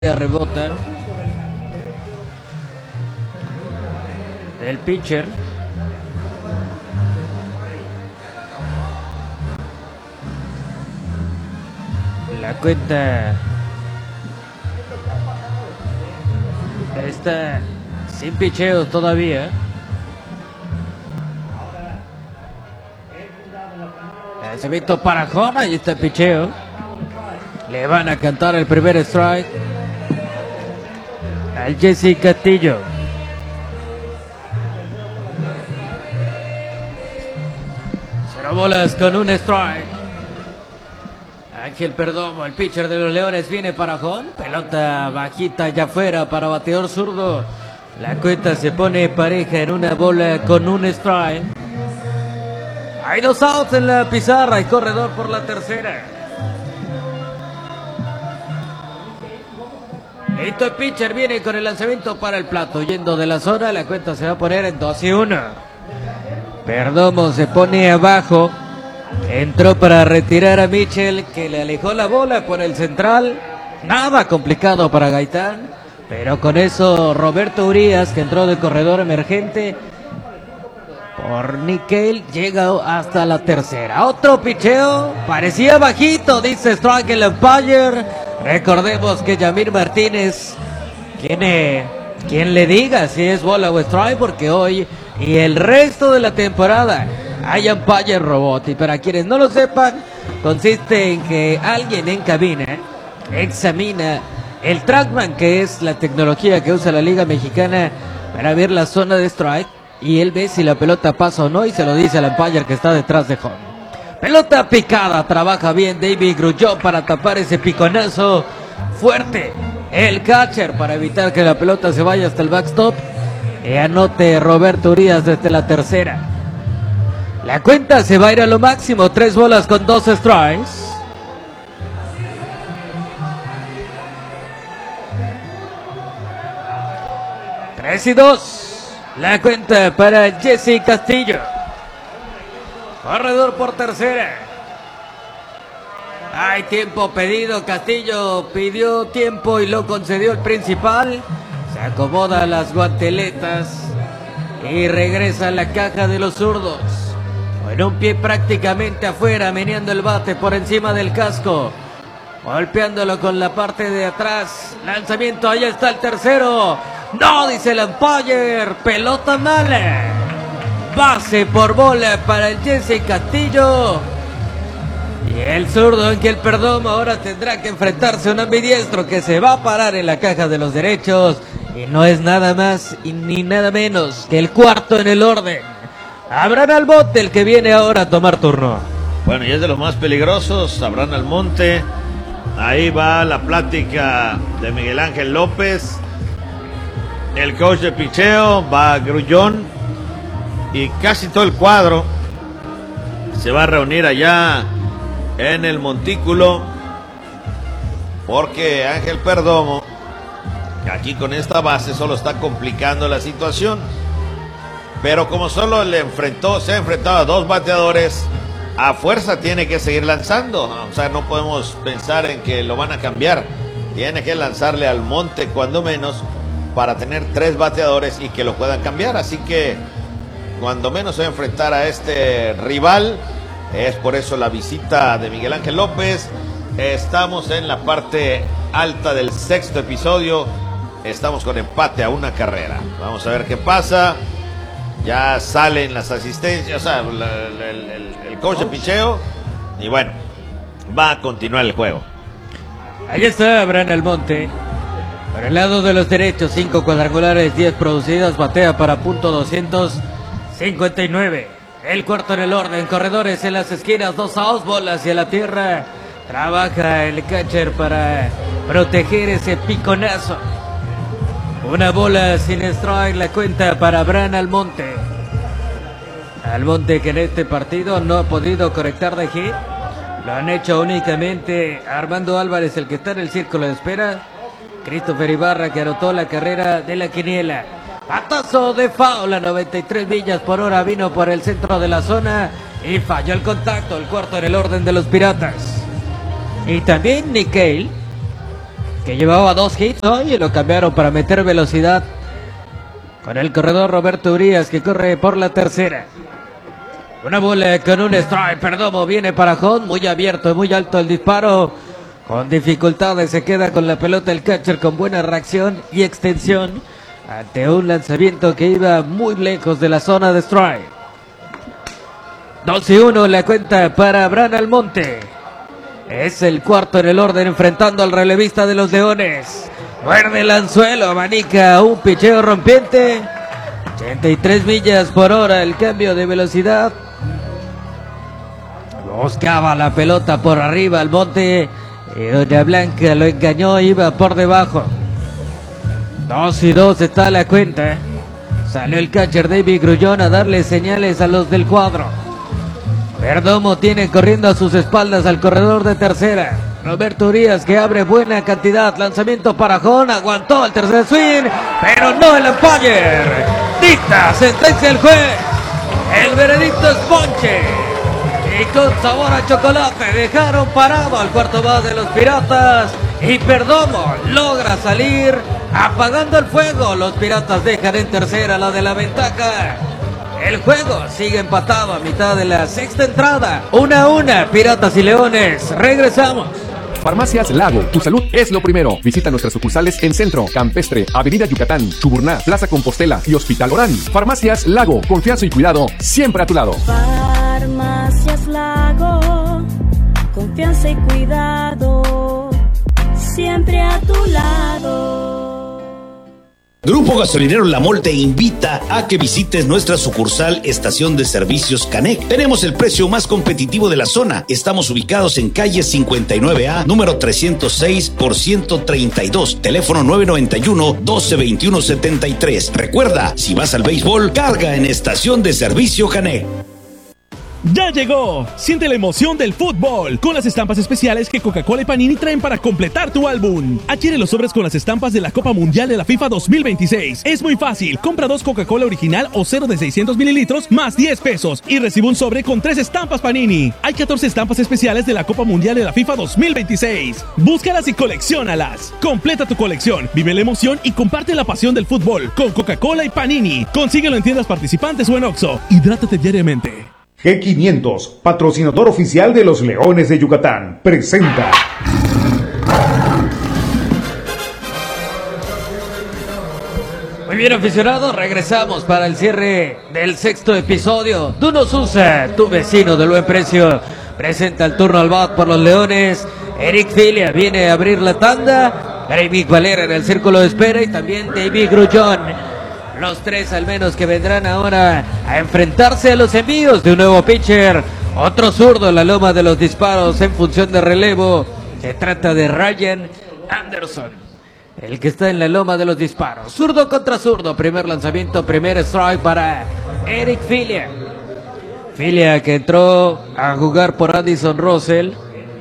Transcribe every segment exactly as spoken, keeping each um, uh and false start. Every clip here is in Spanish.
rebota del pitcher. La cuenta está sin picheos todavía. Lanzamiento para home, ahí está el picheo. Le van a cantar el primer strike al Jesse Castillo. Cero bolas con un strike. Ángel Perdomo, el pitcher de los Leones, viene para home. Pelota bajita allá afuera para bateador zurdo. La cuenta se pone pareja en una bola con un strike. Hay dos outs en la pizarra y corredor por la tercera. Listo, el pitcher viene con el lanzamiento para el plato. Yendo de la zona, la cuenta se va a poner en dos y uno. Perdomo se pone abajo. Entró para retirar a Mitchell, que le alejó la bola por el central. Nada complicado para Gaitán. Pero con eso Roberto Urias, que entró de corredor emergente por Nickel, llega hasta la tercera. Otro picheo. Parecía bajito, dice strike el umpire. Recordemos que Yamir Martínez tiene quien le diga si es bola o strike, porque hoy y el resto de la temporada hay umpire robot. Y para quienes no lo sepan, consiste en que alguien en cabina examina el trackman, que es la tecnología que usa la Liga Mexicana para ver la zona de strike, y él ve si la pelota pasa o no y se lo dice al umpire que está detrás de home. Pelota picada, trabaja bien David Grullón para tapar ese piconazo fuerte. El catcher para evitar que la pelota se vaya hasta el backstop. Y anote Roberto Urias desde la tercera. La cuenta se va a ir a lo máximo, tres bolas con dos strikes. Tres y dos. La cuenta para Jesse Castillo. Corredor por tercera. Hay tiempo pedido. Castillo pidió tiempo y lo concedió el principal. Se acomoda las guanteletas y regresa a la caja de los zurdos. Con un pie prácticamente afuera, meneando el bate por encima del casco. Golpeándolo con la parte de atrás. Lanzamiento, allá está el tercero. No, dice el umpire. Pelota mala. Base por bola para el Jesse Castillo. Y el zurdo Ángel Perdomo ahora tendrá que enfrentarse a un ambidiestro que se va a parar en la caja de los derechos. Y no es nada más y ni nada menos que el cuarto en el orden. Abraham Almonte, el que viene ahora a tomar turno. Bueno, y es de los más peligrosos, Abraham Almonte. Ahí va la plática de Miguel Ángel López. El coach de picheo va Grullón. Y casi todo el cuadro se va a reunir allá en el montículo, porque Ángel Perdomo aquí con esta base solo está complicando la situación. Pero como solo le enfrentó, se ha enfrentado a dos bateadores, a fuerza tiene que seguir lanzando. O sea, no podemos pensar en que lo van a cambiar. Tiene que lanzarle al Monte cuando menos para tener tres bateadores y que lo puedan cambiar. Así que cuando menos se va a enfrentar a este rival. Es por eso la visita de Miguel Ángel López. Estamos en la parte alta del sexto episodio. Estamos con empate a una carrera. Vamos a ver qué pasa. Ya salen las asistencias, o sea, la, la, el, el, el coach de picheo. Y bueno, va a continuar el juego. Ahí está Abraham Almonte. Por el lado de los derechos, cinco cuadrangulares, diez producidas, batea para punto doscientos cincuenta y nueve. El cuarto en el orden, corredores en las esquinas, dos outs, bolas hacia la tierra. Trabaja el catcher para proteger ese piconazo. Una bola sin strike, la cuenta para Abraham Almonte. Almonte, que en este partido no ha podido conectar de hit. Lo han hecho únicamente Armando Álvarez, el que está en el círculo de espera. Christopher Ibarra, que anotó la carrera de la quiniela. Batazo de foul a noventa y tres millas por hora, vino por el centro de la zona y falló el contacto, el cuarto en el orden de los Piratas. Y también Nickel que llevaba dos hits, ¿no? Y lo cambiaron para meter velocidad con el corredor Roberto Urias, que corre por la tercera. Una bola con un strike. Perdomo viene para Hunt, muy abierto, muy alto el disparo. Con dificultades se queda con la pelota el catcher, con buena reacción y extensión ante un lanzamiento que iba muy lejos de la zona de strike. dos y uno la cuenta para Abraham Almonte. Es el cuarto en el orden, enfrentando al relevista de los Leones. Muerde el anzuelo, abanica un picheo rompiente. ochenta y tres millas por hora el cambio de velocidad. Buscaba la pelota por arriba Almonte. Y Doña Blanca lo engañó, iba por debajo. Dos y dos está la cuenta. Salió el catcher David Grullón a darle señales a los del cuadro. Perdomo tiene corriendo a sus espaldas al corredor de tercera. Roberto Urias, que abre buena cantidad. Lanzamiento para Jón, aguantó el tercer swing, pero no el umpire. Dicta sentencia el juez. El veredicto es ponche. Y con sabor a chocolate dejaron parado al cuarto base de los Piratas. Y Perdomo logra salir apagando el fuego. Los Piratas dejan en tercera la de la ventaja. El juego sigue empatado a mitad de la sexta entrada. Una a una, Piratas y Leones. Regresamos. Farmacias Lago, tu salud es lo primero. Visita nuestras sucursales en Centro, Campestre, Avenida Yucatán, Chuburná, Plaza Compostela y Hospital Orán. Farmacias Lago, confianza y cuidado siempre a tu lado. Farmacias Lago, confianza y cuidado siempre a tu lado. Grupo Gasolinero La Mol te invita a que visites nuestra sucursal Estación de Servicios Canec. Tenemos el precio más competitivo de la zona. Estamos ubicados en calle cincuenta y nueve A, número trescientos seis por ciento treinta y dos, teléfono nueve noventa y uno, doce veintiuno setenta y tres. Recuerda, si vas al béisbol, carga en Estación de Servicio Canec. ¡Ya llegó! Siente la emoción del fútbol con las estampas especiales que Coca-Cola y Panini traen para completar tu álbum. Adquiere los sobres con las estampas de la Copa Mundial de la FIFA dos mil veintiséis. Es muy fácil. Compra dos Coca-Cola original o cero de seiscientos mililitros más diez pesos y recibe un sobre con tres estampas Panini. Hay catorce estampas especiales de la Copa Mundial de la FIFA dos mil veintiséis. Búscalas y colecciónalas. Completa tu colección, vive la emoción y comparte la pasión del fútbol con Coca-Cola y Panini. Consíguelo en tiendas participantes o en Oxxo. Hidrátate diariamente. G quinientos, patrocinador oficial de los Leones de Yucatán, presenta. Muy bien, aficionados, regresamos para el cierre del sexto episodio. Duno Sousa, tu vecino de buen precio, presenta el turno al bat por los Leones. Eric Filia viene a abrir la tanda. David Valera en el círculo de espera y también David Grullón. Los tres al menos que vendrán ahora a enfrentarse a los envíos de un nuevo pitcher. Otro zurdo en la loma de los disparos en función de relevo. Se trata de Ryan Anderson, el que está en la loma de los disparos. Zurdo contra zurdo. Primer lanzamiento, primer strike para Eric Filia. Filia que entró a jugar por Addison Russell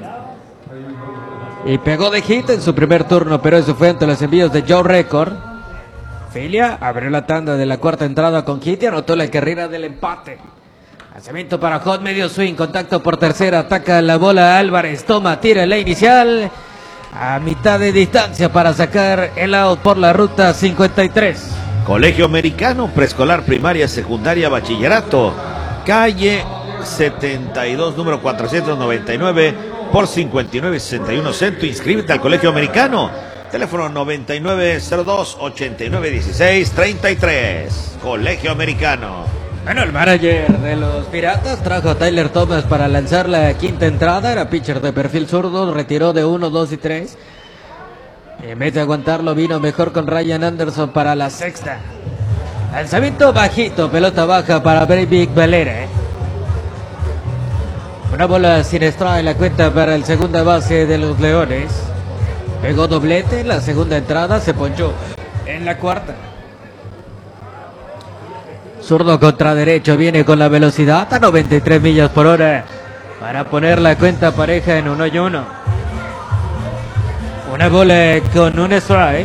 y pegó de hit en su primer turno, pero eso fue ante los envíos de Joe Record. Filia abrió la tanda de la cuarta entrada con hit y anotó la carrera del empate. Lanzamiento para Hot, medio swing, contacto por tercera, ataca la bola Álvarez, toma, tira la inicial a mitad de distancia para sacar el out por la ruta cincuenta y tres. Colegio Americano, preescolar, primaria, secundaria, bachillerato, calle setenta y dos, número cuatrocientos noventa y nueve por cincuenta y nueve sesenta y uno Centro. Inscríbete al Colegio Americano. Teléfono noventa y nueve cero dos, ochenta y nueve dieciséis treinta y tres. Colegio Americano. Bueno, el manager de los Piratas trajo a Tyler Thomas para lanzar la quinta entrada. Era pitcher de perfil zurdo, retiró de uno, dos y tres. En vez de aguantarlo, vino mejor con Ryan Anderson para la sexta. Lanzamiento bajito, pelota baja para Breivik Valera. ¿eh? Una bola sin strike en la cuenta para el segunda base de los Leones. Pegó doblete en la segunda entrada, se ponchó en la cuarta. Zurdo contra derecho, viene con la velocidad a noventa y tres millas por hora para poner la cuenta pareja en uno y uno. Una bola con un strike.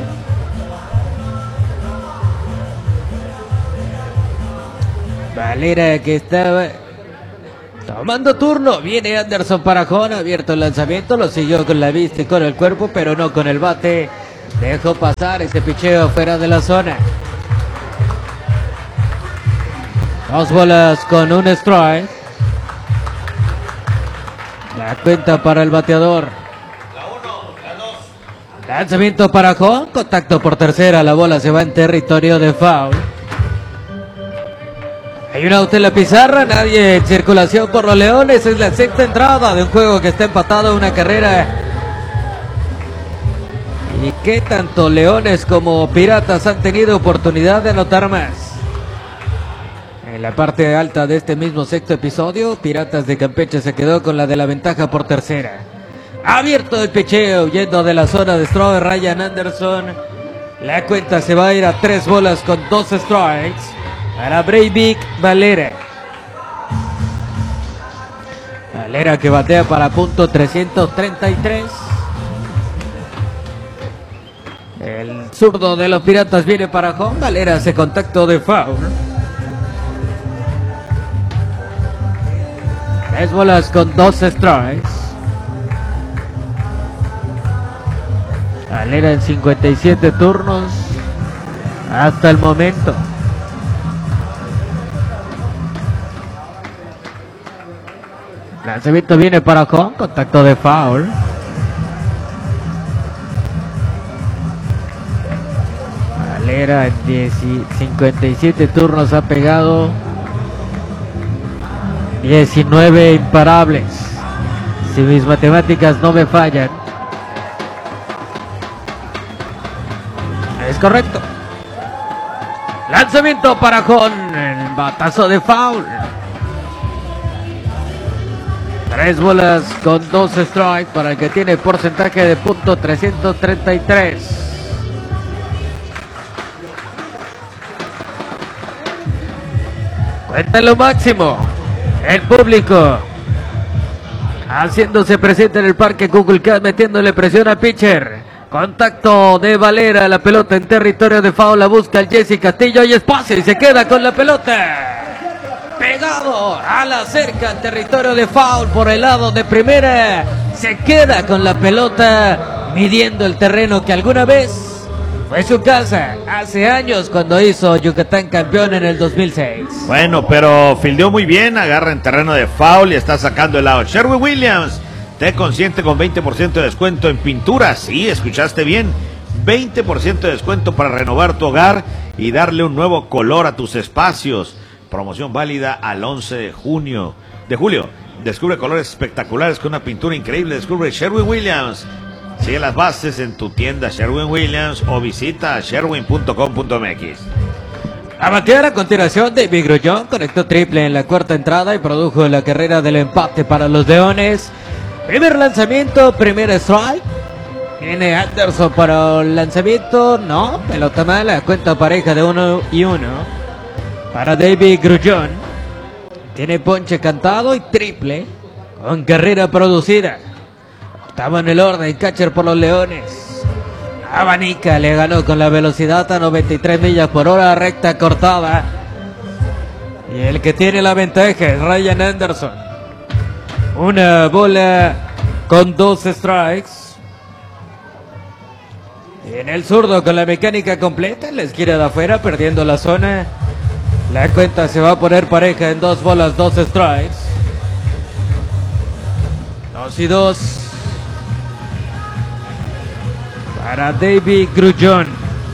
Valera que estaba Tomando turno, viene Anderson para Jón, abierto el lanzamiento, lo siguió con la vista y con el cuerpo, pero no con el bate. Dejó pasar ese picheo fuera de la zona. Dos bolas con un strike. La cuenta para el bateador. Lanzamiento para Jón, contacto por tercera, la bola se va en territorio de foul. Hay un out en la pizarra, nadie en circulación por los Leones, es la sexta entrada de un juego que está empatado a una carrera. ¿Y qué tanto Leones como Piratas han tenido oportunidad de anotar más? En la parte alta de este mismo sexto episodio, Piratas de Campeche se quedó con la de la ventaja por tercera. Abierto el picheo, yendo de la zona de strike Ryan Anderson. La cuenta se va a ir a tres bolas con dos strikes para Breivik Valera. Valera que batea para punto trescientos treinta y tres. El zurdo de los Piratas viene para home. Valera hace contacto de foul. Tres bolas con dos strikes. Valera en cincuenta y siete turnos hasta el momento. Lanzamiento viene para home, contacto de foul. Valera en cincuenta y siete turnos ha pegado diecinueve imparables. Si mis matemáticas no me fallan, es correcto. Lanzamiento para Jón, el batazo de foul. Tres bolas con dos strikes para el que tiene porcentaje de punto trescientos treinta y tres. Cuenta lo máximo. El público haciéndose presente en el parque Google Cat, metiéndole presión a pitcher. Contacto de Valera, la pelota en territorio de foul, la busca el Jesse Castillo, hay espacio y se queda con la pelota. Pegado a la cerca en territorio de foul por el lado de primera. Se queda con la pelota midiendo el terreno que alguna vez fue su casa hace años cuando hizo Yucatán campeón en el dos mil seis. Bueno, pero fildeó muy bien, agarra en terreno de foul y está sacando el out. Sherwin Williams, te consiente con veinte por ciento de descuento en pintura. Sí, escuchaste bien. veinte por ciento de descuento para renovar tu hogar y darle un nuevo color a tus espacios. Promoción válida al once de junio, de julio. Descubre colores espectaculares con una pintura increíble. Descubre Sherwin Williams. Sigue las bases en tu tienda Sherwin Williams o visita sherwin punto com punto m x. A batear a continuación, David Grullón conectó triple en la cuarta entrada y produjo la carrera del empate para los Leones. Primer lanzamiento, primer strike. Viene Anderson para el lanzamiento. No, pelota mala, cuenta pareja de uno y uno para David Grullón. Tiene ponche cantado y triple con carrera producida. Estaba en el orden, catcher por los Leones. Abanica le ganó con la velocidad a noventa y tres millas por hora, recta cortada. Y el que tiene la ventaja es Ryan Anderson. Una bola con dos strikes. En el zurdo con la mecánica completa, en la esquina de afuera, perdiendo la zona. La cuenta se va a poner pareja en dos bolas, dos strikes. Dos y dos. Para David Grullón.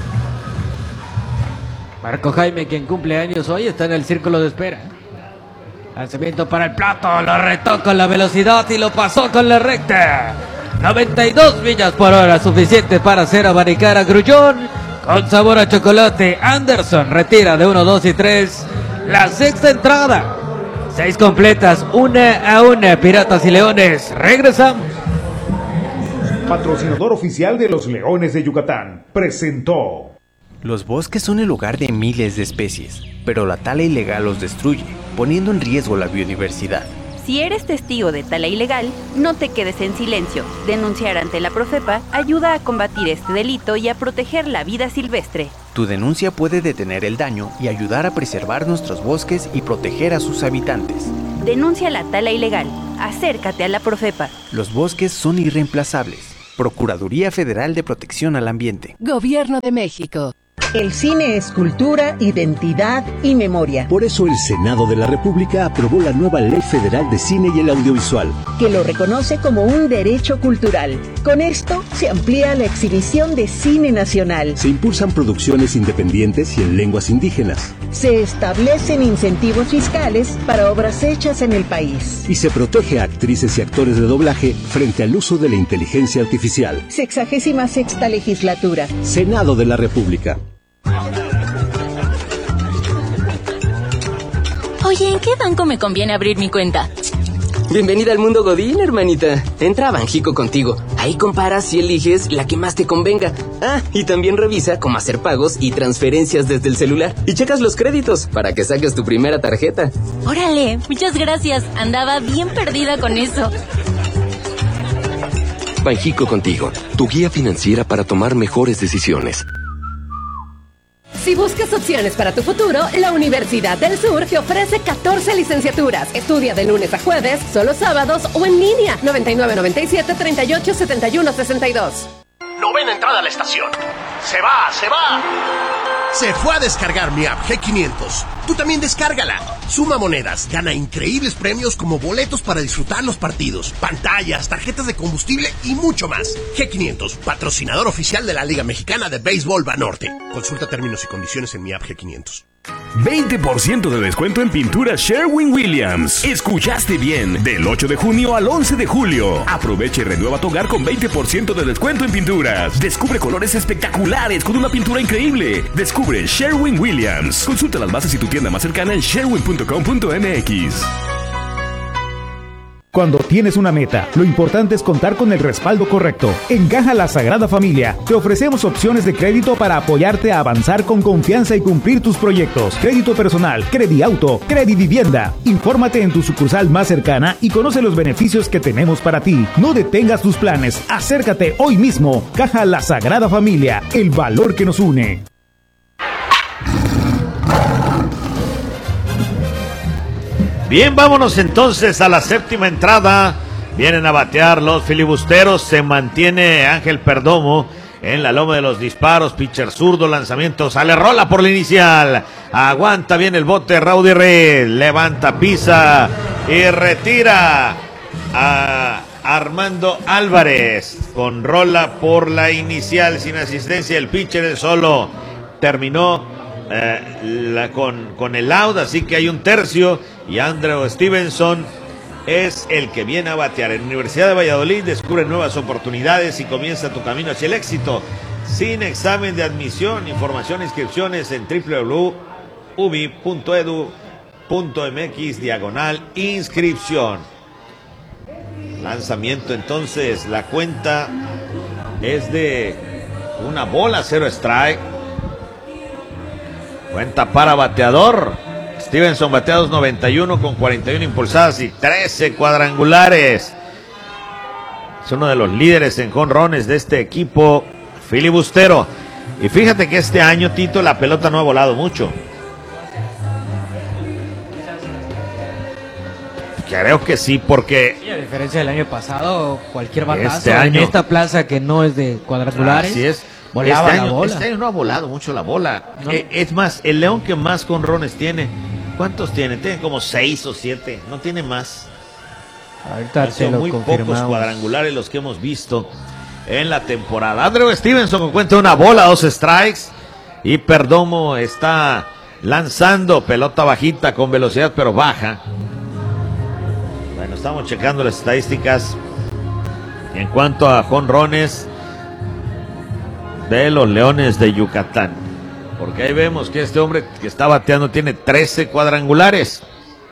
Marco Jaime, quien cumple años hoy, está en el círculo de espera. Lanzamiento para el plato, lo retó con la velocidad y lo pasó con la recta. noventa y dos millas por hora, suficiente para hacer abanicar a Grullón. Con sabor a chocolate, Anderson retira de uno, dos y tres. La sexta entrada. Seis completas, una a una, Piratas y Leones. Regresamos. Patrocinador oficial de los Leones de Yucatán, presentó. Los bosques son el hogar de miles de especies, pero la tala ilegal los destruye, poniendo en riesgo la biodiversidad. Si eres testigo de tala ilegal, no te quedes en silencio. Denunciar ante la Profepa ayuda a combatir este delito y a proteger la vida silvestre. Tu denuncia puede detener el daño y ayudar a preservar nuestros bosques y proteger a sus habitantes. Denuncia la tala ilegal. Acércate a la Profepa. Los bosques son irreemplazables. Procuraduría Federal de Protección al Ambiente. Gobierno de México. El cine es cultura, identidad y memoria. Por eso el Senado de la República aprobó la nueva Ley Federal de Cine y el Audiovisual, que lo reconoce como un derecho cultural. Con esto se amplía la exhibición de cine nacional. Se impulsan producciones independientes y en lenguas indígenas. Se establecen incentivos fiscales para obras hechas en el país. Y se protege a actrices y actores de doblaje frente al uso de la inteligencia artificial. Sexagésima sexta legislatura. Senado de la República. Oye, ¿en qué banco me conviene abrir mi cuenta? Bienvenida al mundo Godín, hermanita. Entra a Banjico contigo. Ahí comparas y eliges la que más te convenga. Ah, y también revisa cómo hacer pagos y transferencias desde el celular. Y checas los créditos para que saques tu primera tarjeta. Órale, muchas gracias. Andaba bien perdida con eso. Banjico contigo, tu guía financiera para tomar mejores decisiones. Si buscas opciones para tu futuro, la Universidad del Sur te ofrece catorce licenciaturas. Estudia de lunes a jueves, solo sábados o en línea. noventa y nueve noventa y siete treinta y ocho setenta y uno sesenta y dos. Novena entrada a la estación. Se va, se va. Se fue a descargar mi app G quinientos. Tú también descárgala. Suma monedas, gana increíbles premios como boletos para disfrutar los partidos, pantallas, tarjetas de combustible y mucho más. G quinientos, patrocinador oficial de la Liga Mexicana de Béisbol Banorte. Consulta términos y condiciones en mi app G quinientos. veinte por ciento de descuento en pintura Sherwin-Williams. Escuchaste bien, del ocho de junio al once de julio. Aprovecha y renueva tu hogar con veinte por ciento de descuento en pinturas. Descubre colores espectaculares con una pintura increíble. Descubre Sherwin-Williams. Consulta las bases y tu tienda más cercana en sherwin punto com punto m x. Cuando tienes una meta, lo importante es contar con el respaldo correcto. En Caja La Sagrada Familia, te ofrecemos opciones de crédito para apoyarte a avanzar con confianza y cumplir tus proyectos. Crédito personal, Crediauto, Credivivienda. Infórmate en tu sucursal más cercana y conoce los beneficios que tenemos para ti. No detengas tus planes, acércate hoy mismo. Caja La Sagrada Familia, el valor que nos une. Bien, vámonos entonces a la séptima entrada. Vienen a batear los filibusteros. Se mantiene Ángel Perdomo en la loma de los disparos. Pitcher zurdo, lanzamiento, sale rola por la inicial. Aguanta bien el bote Raudy Reyes. Levanta, pisa y retira a Armando Álvarez. Con rola por la inicial, sin asistencia. El pitcher el solo terminó eh, la, con, con el out, así que hay un tercio. Y Andrew Stevenson es el que viene a batear. En Universidad de Valladolid descubre nuevas oportunidades y comienza tu camino hacia el éxito. Sin examen de admisión, información e inscripciones en doble u doble u doble u punto u b i punto e d u punto m x diagonal inscripción. Lanzamiento entonces, la cuenta es de una bola, cero strike. Cuenta para bateador. Stevenson batea dos noventa y uno con cuarenta y una impulsadas y trece cuadrangulares. Es uno de los líderes en jonrones de este equipo filibustero. Y fíjate que este año, Tito, la pelota no ha volado mucho. Creo que sí, porque... Sí, a diferencia del año pasado, cualquier batazo este año, en esta plaza que no es de cuadrangulares, así es. volaba este la año, bola. Este año no ha volado mucho la bola. No. Eh, es más, el León que más jonrones tiene, ¿cuántos tiene? Tiene como seis o siete, no tiene más. Ahorita Han te sido lo muy pocos confirmamos. cuadrangulares los que hemos visto en la temporada. Andrew Stevenson cuenta una bola, dos strikes. Y Perdomo está lanzando pelota bajita con velocidad, pero baja. Bueno, estamos checando las estadísticas en cuanto a jonrones de los Leones de Yucatán. Porque ahí vemos que este hombre que está bateando tiene trece cuadrangulares.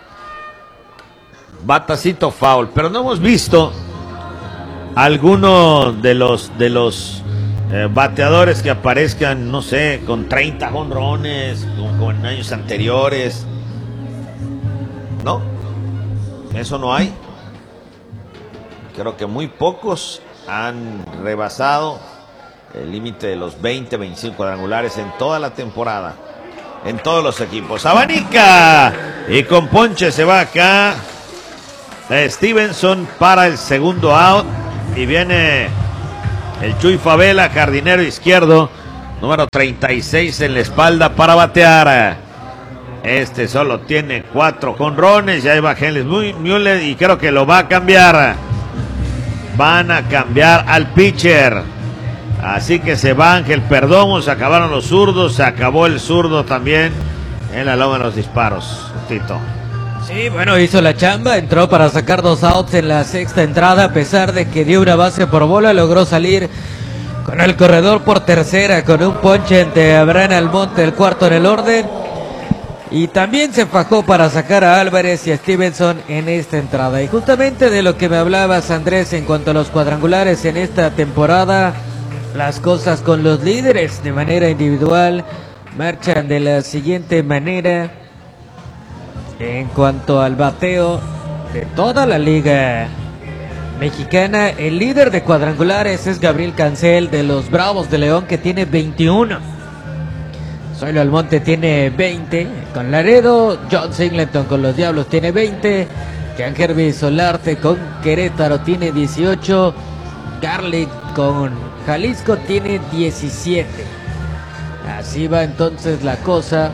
Batacito foul, pero no hemos visto alguno de los de los eh, bateadores que aparezcan, no sé, con treinta jonrones, como, como en años anteriores. ¿No? Eso no hay. Creo que muy pocos han rebasado el límite de los veinte, veinticinco cuadrangulares en toda la temporada, en todos los equipos. Abanica y con ponche se va acá Stevenson para el segundo out y viene el Chuy Favela, jardinero izquierdo, número treinta y seis en la espalda para batear. Este solo tiene cuatro jonrones, ya iba Henry Muller y creo que lo va a cambiar. Van a cambiar al pitcher. Así que se va Ángel Perdomo, se acabaron los zurdos, se acabó el zurdo también en la loma de los disparos, Tito. Sí, bueno, hizo la chamba, entró para sacar dos outs en la sexta entrada, a pesar de que dio una base por bola, logró salir con el corredor por tercera, con un ponche ante Abraham Almonte, el cuarto en el orden. Y también se fajó para sacar a Álvarez y a Stevenson en esta entrada. Y justamente de lo que me hablabas, Andrés, en cuanto a los cuadrangulares en esta temporada, las cosas con los líderes de manera individual marchan de la siguiente manera. En cuanto al bateo de toda la liga mexicana, el líder de cuadrangulares es Gabriel Cancel de los Bravos de León, que tiene veintiuno. Zoilo Almonte tiene veinte, con Laredo. John Singleton con los Diablos tiene veinte. Jean Gerby Solarte con Querétaro tiene dieciocho. Garlic con Jalisco tiene diecisiete. Así va entonces la cosa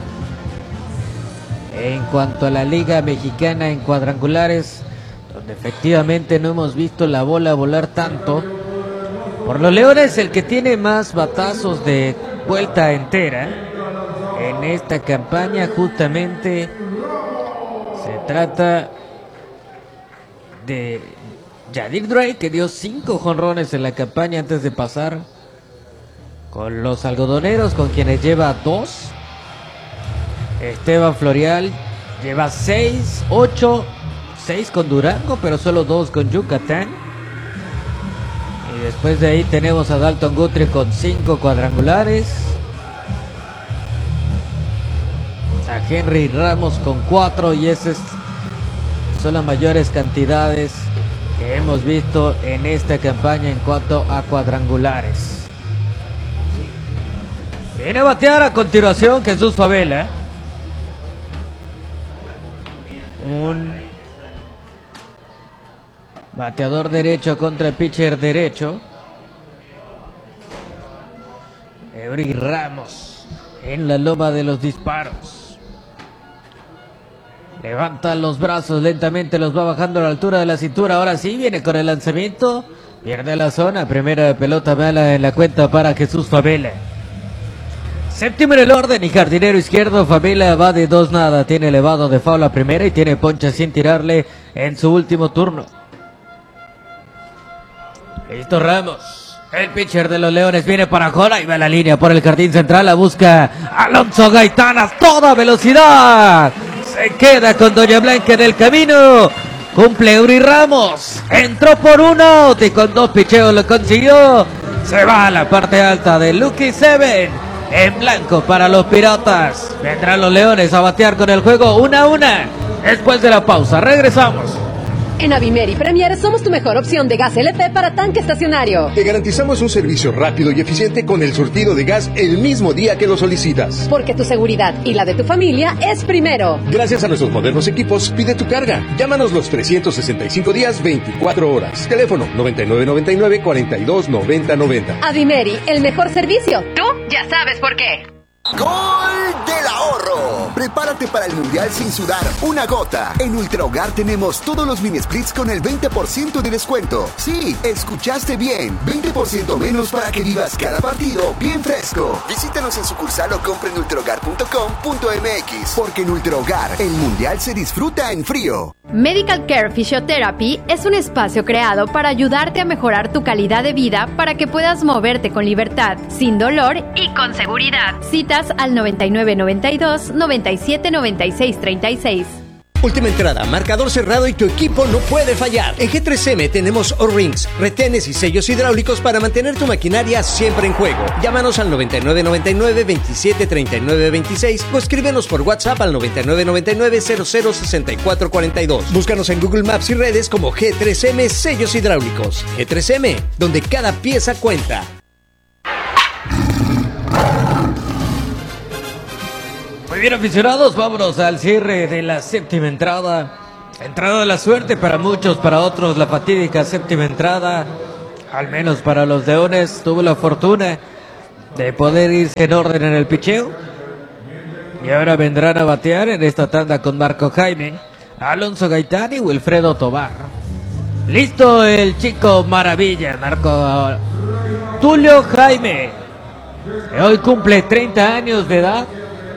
en cuanto a la Liga Mexicana en cuadrangulares, donde efectivamente no hemos visto la bola volar tanto. Por los Leones, el que tiene más batazos de vuelta entera en esta campaña justamente se trata de Yadir Drake, que dio cinco jonrones en la campaña antes de pasar con los algodoneros, con quienes lleva dos. Esteban Florial lleva seis, ocho, seis con Durango, pero solo dos con Yucatán. Y después de ahí tenemos a Dalton Guthrie con cinco cuadrangulares, a Henry Ramos con cuatro, y esas son las mayores cantidades que hemos visto en esta campaña en cuanto a cuadrangulares. Viene a batear a continuación Jesús Favela, un bateador derecho contra el pitcher derecho. Eury Ramos en la loma de los disparos. Levanta los brazos lentamente, los va bajando a la altura de la cintura. Ahora sí, viene con el lanzamiento. Pierde la zona. Primera pelota mala en la cuenta para Jesús Favela. Séptimo en el orden y jardinero izquierdo. Favela va de dos nada. Tiene elevado de foul a primera y tiene poncha sin tirarle en su último turno. Listo Ramos, el pitcher de los Leones, viene para Jola y va a la línea por el jardín central. La busca Alonso Gaitán a toda velocidad. Se queda con Doña Blanca en el camino. Cumple Eury Ramos. Entró por uno y con dos picheos lo consiguió. Se va a la parte alta de Lucky Seven. En blanco para los Piratas. Vendrán los Leones a batear con el juego una a una. Después de la pausa, regresamos. En Avimer y Premier somos tu mejor opción de gas L P para tanque estacionario. Te garantizamos un servicio rápido y eficiente con el surtido de gas el mismo día que lo solicitas. Porque tu seguridad y la de tu familia es primero. Gracias a nuestros modernos equipos, pide tu carga. Llámanos los trescientos sesenta y cinco días, veinticuatro horas. Teléfono noventa y nueve noventa y nueve, cuarenta y dos noventa noventa. Avimeri, el mejor servicio. Tú ya sabes por qué. ¡Gol del ahorro! Prepárate para el Mundial sin sudar una gota. En Ultra Hogar tenemos todos los mini splits con el veinte por ciento de descuento. Sí, escuchaste bien. veinte por ciento menos para que vivas cada partido bien fresco. Visítanos en sucursal o compra en ultrahogar punto com punto m x. Porque en Ultra Hogar, el Mundial se disfruta en frío. Medical Care Physiotherapy es un espacio creado para ayudarte a mejorar tu calidad de vida para que puedas moverte con libertad, sin dolor y con seguridad. Citas al noventa y nueve noventa y dos, noventa y siete noventa y seis treinta y seis. Última entrada, marcador cerrado y tu equipo no puede fallar. En G tres M tenemos O-Rings, retenes y sellos hidráulicos para mantener tu maquinaria siempre en juego. Llámanos al noventa y nueve noventa y nueve veintisiete treinta y nueve veintiséis o escríbenos por WhatsApp al noventa y nueve noventa y nueve cero cero sesenta y cuatro cuarenta y dos. Búscanos en Google Maps y redes como G tres M Sellos Hidráulicos. G tres M, donde cada pieza cuenta. Muy bien, aficionados, vámonos al cierre de la séptima entrada. Entrada de la suerte para muchos, para otros la fatídica séptima entrada. Al menos para los Leones tuvo la fortuna de poder irse en orden en el picheo. Y ahora vendrán a batear en esta tanda con Marco Jaime, Alonso Gaitán y Wilfredo Tobar. Listo el chico maravilla, Marco Tulio Jaime, que hoy cumple treinta años de edad.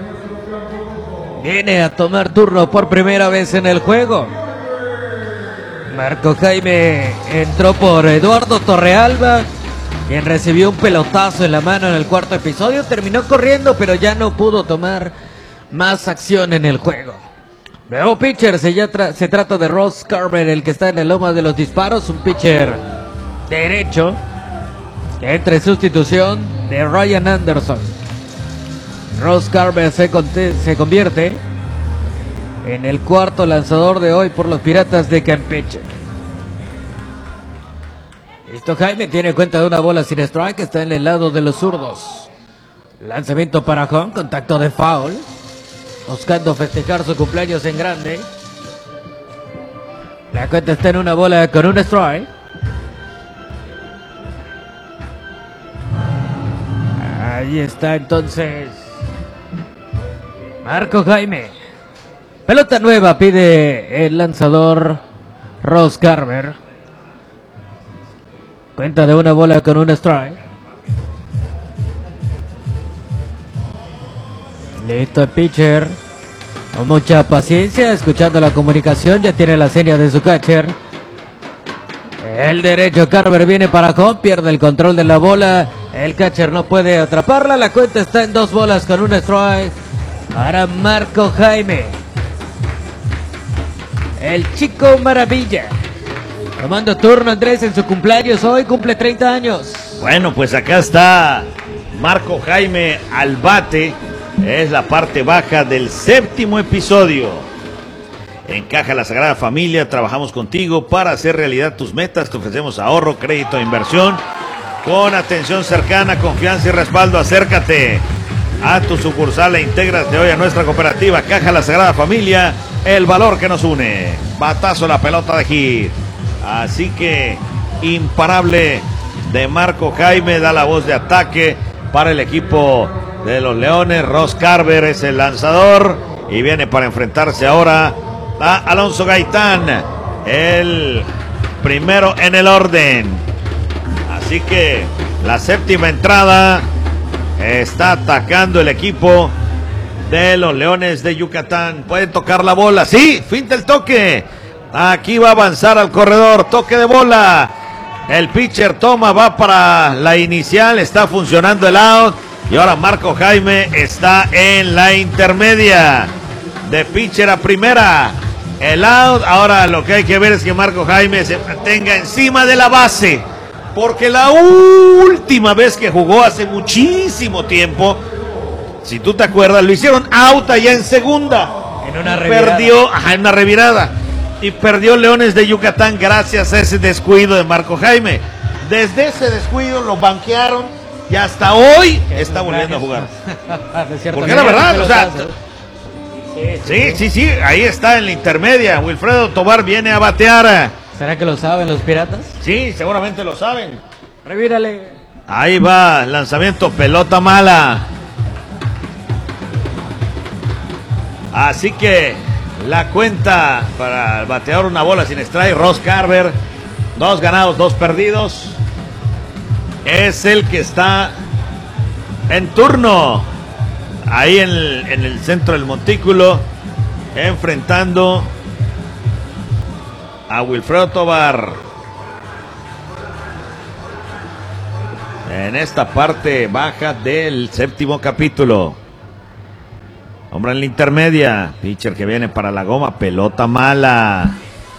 Viene a tomar turno por primera vez en el juego. Marco Jaime entró por Eduardo Torrealba, quien recibió un pelotazo en la mano en el cuarto episodio. Terminó corriendo, pero ya no pudo tomar más acción en el juego. Nuevo pitcher, se, ya tra- se trata de Ross Carver, el que está en el loma de los disparos. Un pitcher derecho que entra en sustitución de Ryan Anderson. Ross Carver se, conte- se convierte en el cuarto lanzador de hoy por los Piratas de Campeche. Listo, Jaime tiene cuenta de una bola sin strike, está en el lado de los zurdos. Lanzamiento para home, contacto de foul, buscando festejar su cumpleaños en grande. La cuenta está en una bola con un strike. Ahí está entonces Marco Jaime. Pelota nueva pide el lanzador Ross Carver. Cuenta de una bola con un strike. Listo el pitcher. Con mucha paciencia, escuchando la comunicación, ya tiene la seña de su catcher. El derecho Carver viene para home, pierde el control de la bola. El catcher no puede atraparla. La cuenta está en dos bolas con un strike para Marco Jaime, el chico maravilla. Tomando turno Andrés en su cumpleaños hoy, cumple treinta años. Bueno, pues acá está Marco Jaime al bate. Es la parte baja del séptimo episodio. En Caja La Sagrada Familia trabajamos contigo para hacer realidad tus metas. Te ofrecemos ahorro, crédito e inversión con atención cercana, confianza y respaldo. Acércate a tu sucursal e intégrate hoy a nuestra cooperativa Caja La Sagrada Familia, el valor que nos une. Batazo la pelota de hit. Así que imparable de Marco Jaime, da la voz de ataque para el equipo de los Leones. Ross Carver es el lanzador y viene para enfrentarse ahora a Alonso Gaitán, el primero en el orden. Así que la séptima entrada está atacando el equipo de los Leones de Yucatán. Pueden tocar la bola, sí, finta el toque. Aquí va a avanzar al corredor, toque de bola. El pitcher toma, va para la inicial, está funcionando el out. Y ahora Marco Jaime está en la intermedia. De pitcher a primera. El out. Ahora lo que hay que ver es que Marco Jaime se mantenga encima de la base. Porque la última vez que jugó hace muchísimo tiempo, si tú te acuerdas, lo hicieron out allá en segunda. En una revirada. Perdió, ajá, en una revirada. Y perdió Leones de Yucatán gracias a ese descuido de Marco Jaime. Desde ese descuido lo banquearon y hasta hoy está volviendo a jugar. Porque la verdad, o sea, sí, sí, sí, ahí está en la intermedia. Wilfredo Tobar viene a batear. ¿Será que lo saben los Piratas? Sí, seguramente lo saben. Revírale. Ahí va, lanzamiento, pelota mala. Así que la cuenta para el bateador, una bola sin strike. Ross Carver, dos ganados, dos perdidos. Es el que está en turno. Ahí en el, en el centro del montículo, enfrentando a Wilfredo Tobar. En esta parte baja del séptimo capítulo. Hombre en la intermedia. Pitcher que viene para la goma. Pelota mala.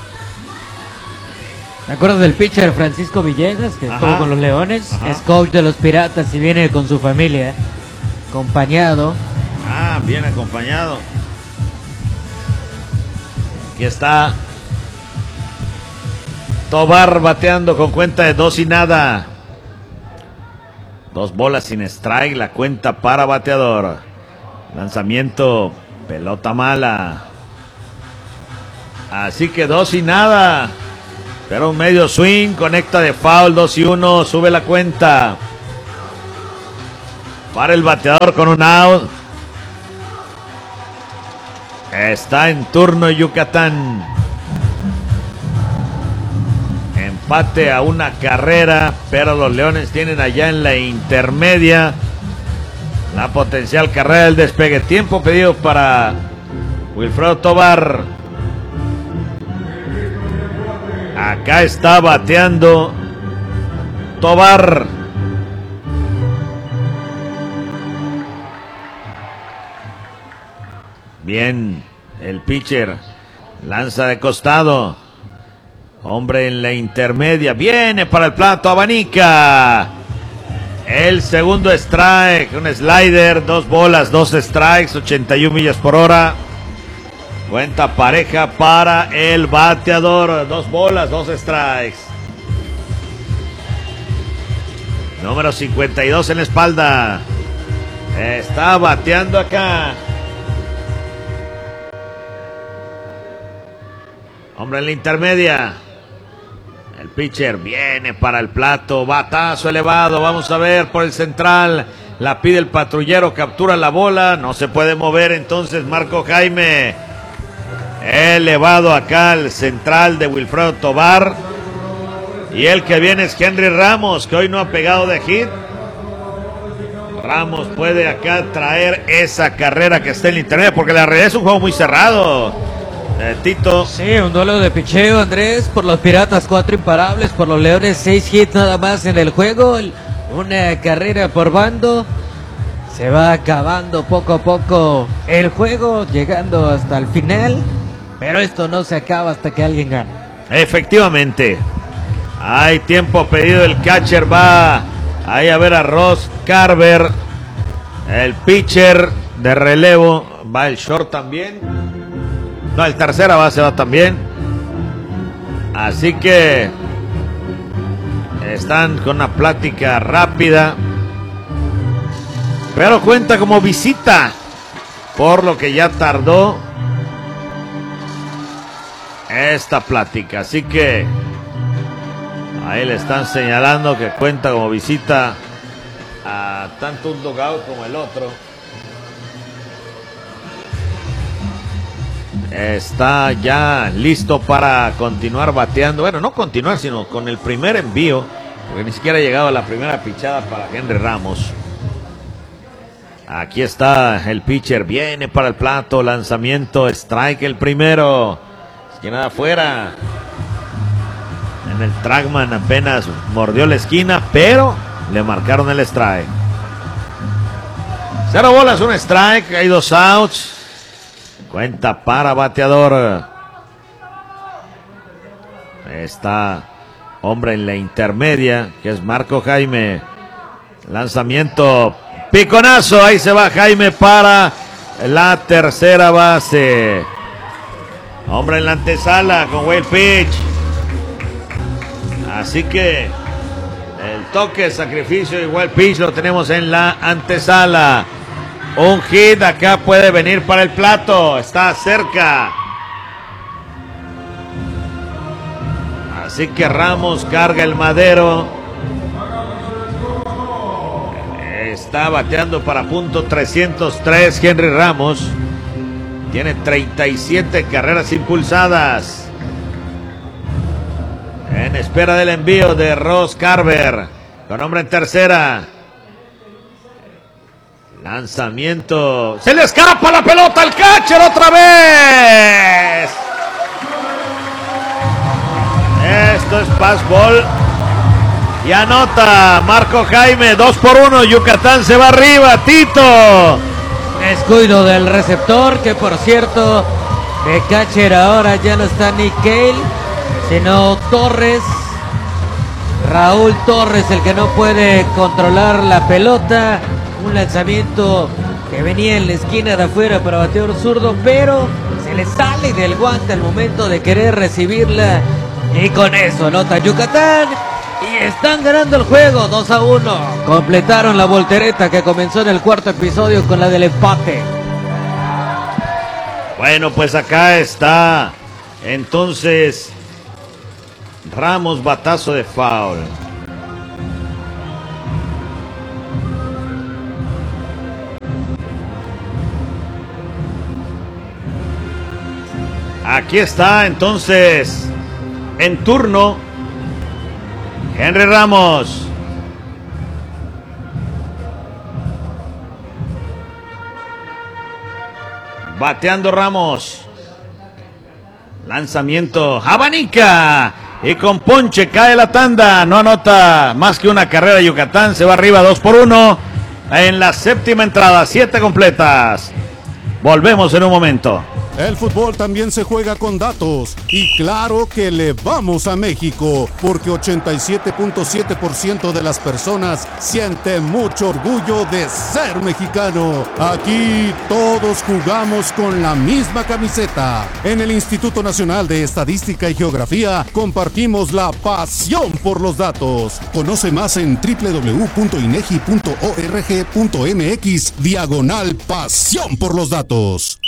¿Me acuerdas del pitcher Francisco Villegas, que estuvo con los Leones? Ajá. Es coach de los Piratas y viene con su familia, acompañado. Ah, bien acompañado. Aquí está Tobar bateando con cuenta de dos y nada. Dos bolas sin strike, la cuenta para bateador. Lanzamiento, pelota mala. Así que dos y nada. Pero un medio swing, conecta de foul, dos y uno, sube la cuenta. Para el bateador con un out. Está en turno Yucatán. Empate a una carrera, pero los Leones tienen allá en la intermedia la potencial carrera del despegue. Tiempo pedido para Wilfredo Tobar. Acá está bateando Tobar. Bien, el pitcher lanza de costado. Hombre en la intermedia. Viene para el plato, abanica. El segundo strike. Un slider, dos bolas, dos strikes, ochenta y una millas por hora. Cuenta pareja para el bateador. Dos bolas, dos strikes. Número cincuenta y dos en la espalda. Está bateando acá. Hombre en la intermedia. El pitcher viene para el plato. Batazo elevado. Vamos a ver por el central. La pide el patrullero. Captura la bola. No se puede mover entonces Marco Jaime. Elevado acá el central de Wilfredo Tobar. Y el que viene es Henry Ramos, que hoy no ha pegado de hit. Ramos puede acá traer esa carrera que está en la intermedia, porque la realidad es un juego muy cerrado. Eh, Tito. Sí, un duelo de picheo, Andrés. Por los Piratas, cuatro imparables. Por los Leones, seis hits nada más en el juego. Una carrera por bando. Se va acabando poco a poco el juego, llegando hasta el final. Pero esto no se acaba hasta que alguien gane. Efectivamente. Hay tiempo pedido. El catcher va ahí a ver a Ross Carver. El pitcher de relevo. Va el short también. No, el tercera base va también. Así que están con una plática rápida. Pero cuenta como visita, por lo que ya tardó esta plática. Así que ahí le están señalando que cuenta como visita a tanto un dugout como el otro. Está ya listo para continuar bateando. Bueno, no continuar, sino con el primer envío, porque ni siquiera ha llegado la primera pichada para Henry Ramos. Aquí está el pitcher, viene para el plato, lanzamiento, strike el primero. Que nada afuera. En el trackman apenas mordió la esquina, pero le marcaron el strike. Cero bolas, un strike, hay dos outs. Cuenta para bateador. Está hombre en la intermedia, que es Marco Jaime. Lanzamiento, piconazo, ahí se va Jaime para la tercera base. Hombre en la antesala con Wild Pitch. Así que el toque, sacrificio y Wild Pitch lo tenemos en la antesala. Un hit acá puede venir para el plato. Está cerca. Así que Ramos carga el madero. Está bateando para punto trescientos tres Henry Ramos. Tiene treinta y siete carreras impulsadas. En espera del envío de Ross Carver. Con hombre en tercera. Lanzamiento. Se le escapa la pelota al catcher otra vez. Esto es fastball. Y anota Marco Jaime. Dos por uno. Yucatán se va arriba. Tito. Descuido del receptor, que por cierto, de catcher ahora ya no está Nick Cale, sino Torres. Raúl Torres, el que no puede controlar la pelota. Un lanzamiento que venía en la esquina de afuera para bateador zurdo, pero se le sale del guante al momento de querer recibirla. Y con eso anota Yucatán. Y están ganando el juego dos a uno. Completaron la voltereta que comenzó en el cuarto episodio con la del empate. Bueno, pues acá está. Entonces, Ramos, batazo de foul. Aquí está entonces en turno Henry Ramos. Bateando Ramos. Lanzamiento, abanica. Y con ponche cae la tanda. No anota más que una carrera Yucatán. Se va arriba dos por uno. En la séptima entrada, siete completas. Volvemos en un momento. El fútbol también se juega con datos y claro que le vamos a México porque ochenta y siete punto siete por ciento de las personas sienten mucho orgullo de ser mexicano. Aquí todos jugamos con la misma camiseta. En el Instituto Nacional de Estadística y Geografía compartimos la pasión por los datos. Conoce más en doble u doble u doble u punto inegi punto org punto mx diagonal pasión por los datos.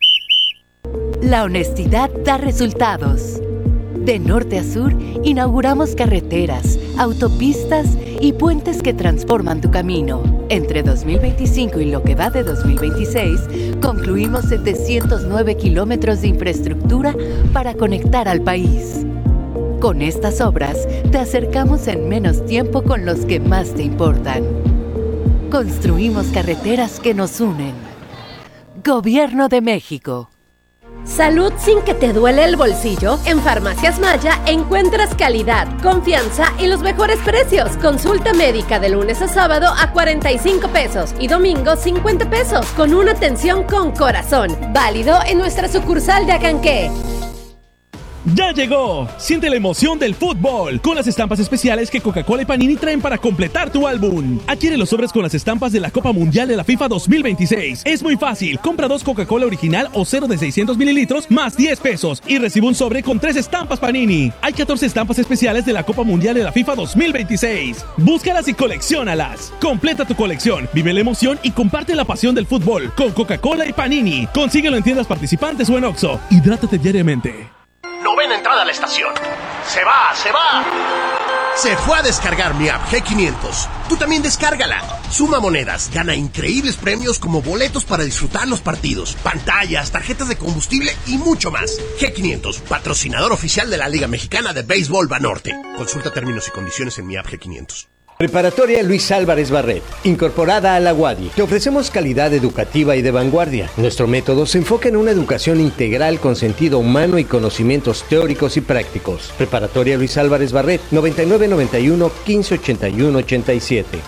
La honestidad da resultados. De norte a sur, inauguramos carreteras, autopistas y puentes que transforman tu camino. Entre dos mil veinticinco y lo que va de dos mil veintiséis, concluimos setecientos nueve kilómetros de infraestructura para conectar al país. Con estas obras, te acercamos en menos tiempo con los que más te importan. Construimos carreteras que nos unen. Gobierno de México. Salud sin que te duele el bolsillo. En Farmacias Maya encuentras calidad, confianza y los mejores precios. Consulta médica de lunes a sábado a cuarenta y cinco pesos y domingo cincuenta pesos con una atención con corazón. Válido en nuestra sucursal de Acanqué. ¡Ya llegó! Siente la emoción del fútbol con las estampas especiales que Coca-Cola y Panini traen para completar tu álbum. Adquiere los sobres con las estampas de la Copa Mundial de la FIFA dos mil veintiséis. Es muy fácil. Compra dos Coca-Cola original o cero de seiscientos mililitros más diez pesos y recibe un sobre con tres estampas Panini. Hay catorce estampas especiales de la Copa Mundial de la FIFA dos mil veintiséis. Búscalas y colecciónalas. Completa tu colección, vive la emoción y comparte la pasión del fútbol con Coca-Cola y Panini. Consíguelo en tiendas participantes o en Oxxo. Hidrátate diariamente. Novena entrada a la estación. ¡Se va, se va! Se fue a descargar mi app G quinientos. Tú también descárgala. Suma monedas, gana increíbles premios como boletos para disfrutar los partidos, pantallas, tarjetas de combustible y mucho más. G quinientos, patrocinador oficial de la Liga Mexicana de Béisbol Banorte. Consulta términos y condiciones en mi app G quinientos. Preparatoria Luis Álvarez Barret, incorporada a la UADY. Te ofrecemos calidad educativa y de vanguardia. Nuestro método se enfoca en una educación integral con sentido humano y conocimientos teóricos y prácticos. Preparatoria Luis Álvarez Barret, noventa y nueve noventa y uno, quince ochenta y uno ochenta y siete.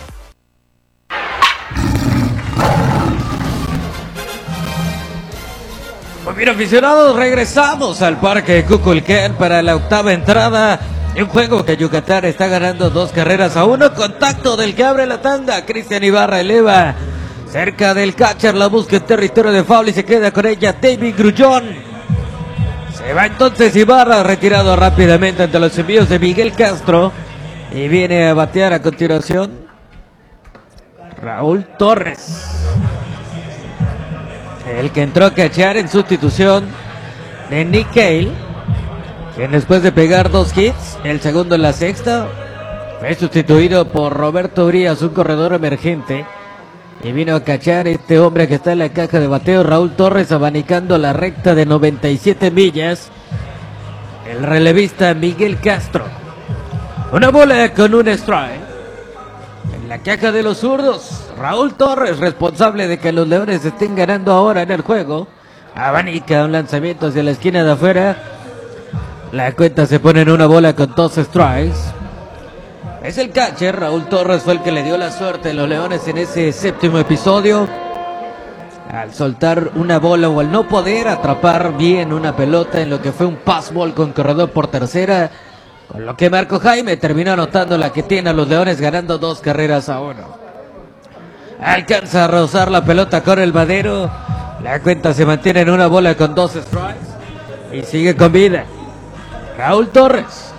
Muy bien, aficionados, regresamos al Parque Kukulcán para la octava entrada. Un juego que Yucatán está ganando dos carreras a uno. Contacto del que abre la tanda. Cristian Ibarra eleva cerca del catcher. La busca en territorio de foul y se queda con ella David Grullón. Se va entonces Ibarra, retirado rápidamente ante los envíos de Miguel Castro. Y viene a batear a continuación Raúl Torres, el que entró a cachar en sustitución de Nick Cale, quien después de pegar dos hits, el segundo en la sexta, fue sustituido por Roberto Urias, un corredor emergente, y vino a cachar este hombre que está en la caja de bateo, Raúl Torres, abanicando la recta de noventa y siete millas, el relevista Miguel Castro. Una bola con un strike. En la caja de los zurdos, Raúl Torres, responsable de que los Leones estén ganando ahora en el juego, abanica un lanzamiento hacia la esquina de afuera. La cuenta se pone en una bola con dos strikes. Es el catcher, Raúl Torres fue el que le dio la suerte a los Leones en ese séptimo episodio. al soltar una bola o al no poder atrapar bien una pelota en lo que fue un pass ball con corredor por tercera, con lo que Marco Jaime terminó anotando la que tiene a los Leones ganando dos carreras a uno. Alcanza a rozar la pelota con el Madero, la cuenta se mantiene en una bola con dos strikes y sigue con vida Raúl Torres.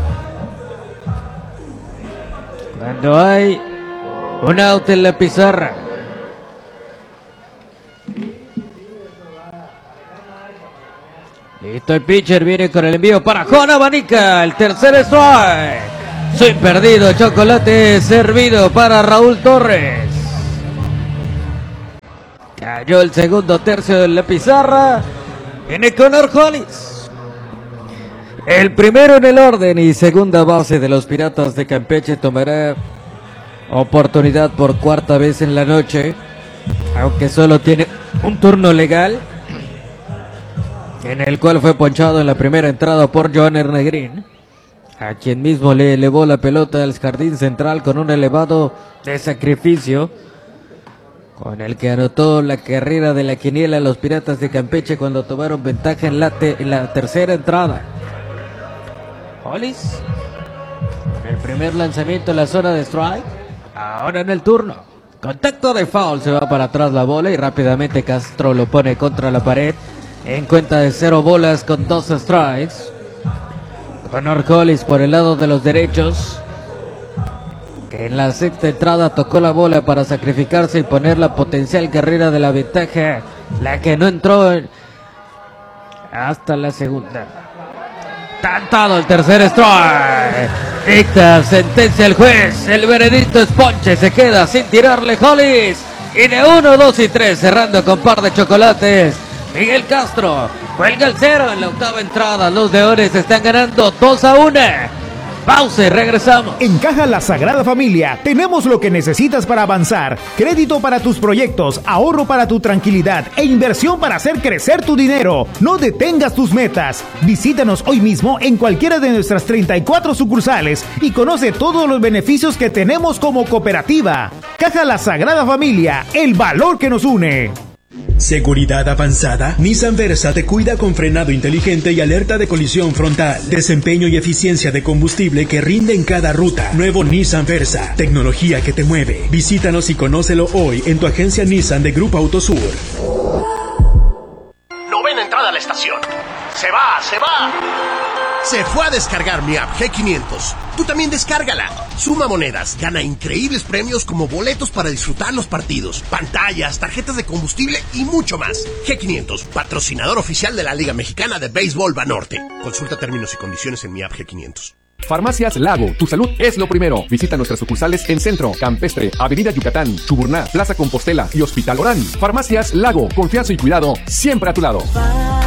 Cuando hay un out en la pizarra, listo el pitcher, viene con el envío para Juan Abanica, el tercer strike. Soy perdido, chocolate servido para Raúl Torres. Cayó el segundo tercio de la pizarra. Viene Connor Hollis, el primero en el orden y segunda base de los Piratas de Campeche, tomará oportunidad por cuarta vez en la noche, aunque solo tiene un turno legal, en el cual fue ponchado en la primera entrada por Joan Ernegrín, a quien mismo le elevó la pelota al jardín central con un elevado de sacrificio, con el que anotó la carrera de la quiniela a los Piratas de Campeche cuando tomaron ventaja en la, te en la tercera entrada. Hollis, el primer lanzamiento en la zona de strike, ahora en el turno. Contacto de foul, se va para atrás la bola y rápidamente Castro lo pone contra la pared. En cuenta de cero bolas con dos strikes. Connor Hollis por el lado de los derechos, que en la sexta entrada tocó la bola para sacrificarse y poner la potencial carrera de la ventaja, la que no entró en... hasta la segunda. Cantado el tercer strike. Dicta sentencia el juez. El veredicto es ponche. Se queda sin tirarle Hollis. Y de uno, dos y tres, cerrando con par de chocolates, Miguel Castro cuelga el cero en la octava entrada. Los Leones están ganando dos a uno. Pausa y regresamos. En Caja La Sagrada Familia tenemos lo que necesitas para avanzar. Crédito para tus proyectos, ahorro para tu tranquilidad e inversión para hacer crecer tu dinero. No detengas tus metas. Visítanos hoy mismo en cualquiera de nuestras treinta y cuatro sucursales y conoce todos los beneficios que tenemos como cooperativa. Caja La Sagrada Familia, el valor que nos une. ¿Seguridad avanzada? Nissan Versa te cuida con frenado inteligente y alerta de colisión frontal. Desempeño y eficiencia de combustible que rinde en cada ruta. Nuevo Nissan Versa. Tecnología que te mueve. Visítanos y conócelo hoy en tu agencia Nissan de Grupo Autosur. Novena entrada a la estación. ¡Se va, se va! Se fue a descargar mi app G quinientos. Tú también descárgala. Suma monedas, gana increíbles premios como boletos para disfrutar los partidos, pantallas, tarjetas de combustible y mucho más. G quinientos, patrocinador oficial de la Liga Mexicana de Béisbol Banorte. Consulta términos y condiciones en mi app G quinientos. Farmacias Lago, tu salud es lo primero. Visita nuestras sucursales en Centro, Campestre, Avenida Yucatán, Chuburná, Plaza Compostela y Hospital Orán. Farmacias Lago, confianza y cuidado siempre a tu lado.